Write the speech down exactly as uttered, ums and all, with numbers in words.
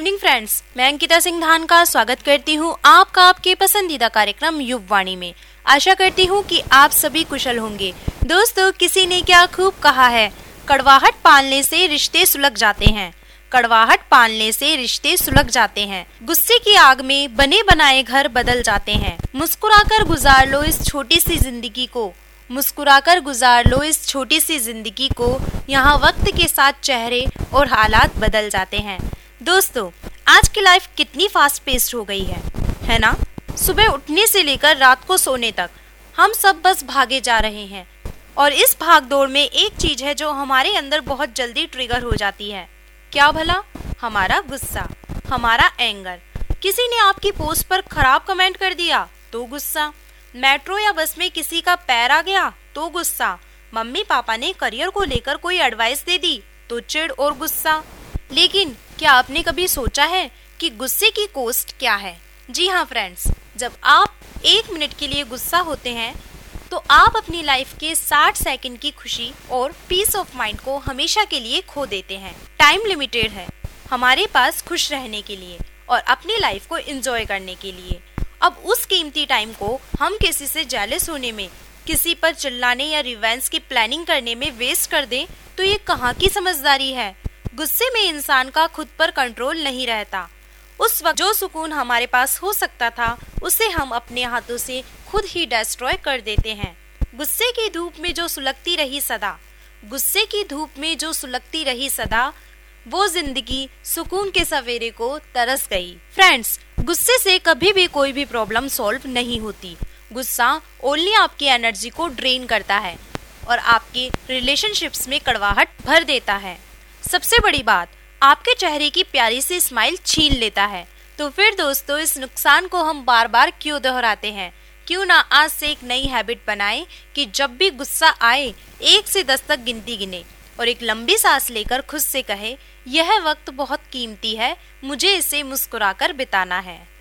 Evening friends, मैं अंकिता सिंह धान का स्वागत करती हूँ आपका आपके पसंदीदा कार्यक्रम युववाणी में। आशा करती हूँ कि आप सभी कुशल होंगे। दोस्तों, किसी ने क्या खूब कहा है, कड़वाहट पालने से रिश्ते सुलग जाते हैं। कड़वाहट पालने से रिश्ते सुलग जाते हैं। गुस्से की आग में बने बनाए घर बदल जाते हैं। मुस्कुराकर गुजार लो इस छोटी सी जिंदगी को, मुस्कुराकर गुजार लो इस छोटी सी जिंदगी को, यहाँ वक्त के साथ चेहरे और हालात बदल जाते हैं। दोस्तों, आज की लाइफ कितनी फास्ट पेस्ड हो गई है है ना। सुबह उठने से लेकर रात को सोने तक हम सब बस भागे जा रहे हैं, और इस भाग दौड़ में एक चीज है जो हमारे अंदर बहुत जल्दी ट्रिगर हो जाती है। क्या भला? हमारा गुस्सा, हमारा एंगर। किसी ने आपकी पोस्ट पर खराब कमेंट कर दिया तो गुस्सा, मेट्रो या बस में किसी का पैर आ गया तो गुस्सा, मम्मी पापा ने करियर को लेकर कोई एडवाइस दे दी तो चिढ़ और गुस्सा। लेकिन क्या आपने कभी सोचा है कि गुस्से की कॉस्ट क्या है? जी हाँ फ्रेंड्स, जब आप एक मिनट के लिए गुस्सा होते हैं तो आप अपनी लाइफ के साठ सेकंड की खुशी और पीस ऑफ माइंड को हमेशा के लिए खो देते हैं। टाइम लिमिटेड है हमारे पास खुश रहने के लिए और अपनी लाइफ को एंजॉय करने के लिए। अब उस कीमती टाइम को हम किसी से जेलस होने में, किसी पर चिल्लाने या रिवेंज की प्लानिंग करने में वेस्ट कर दें तो ये कहाँ की समझदारी है। गुस्से में इंसान का खुद पर कंट्रोल नहीं रहता। उस वक्त जो सुकून हमारे पास हो सकता था उसे हम अपने हाथों से खुद ही डिस्ट्रॉय कर देते हैं। गुस्से की धूप में जो सुलगती रही सदा, गुस्से की धूप में जो सुलगती रही सदा, वो जिंदगी सुकून के सवेरे को तरस गई। फ्रेंड्स, गुस्से से कभी भी कोई भी प्रॉब्लम सॉल्व नहीं होती। गुस्सा ओनली आपकी एनर्जी को ड्रेन करता है और आपके रिलेशनशिप्स में कड़वाहट भर देता है। सबसे बड़ी बात, आपके चेहरे की प्यारी सी स्माइल छीन लेता है। तो फिर दोस्तों, इस नुकसान को हम बार बार क्यों दोहराते हैं? क्यों ना आज से एक नई हैबिट बनाएं कि जब भी गुस्सा आए एक से दस तक गिनती गिने और एक लंबी सांस लेकर खुद से कहे, यह वक्त बहुत कीमती है, मुझे इसे मुस्कुराकर बिताना है।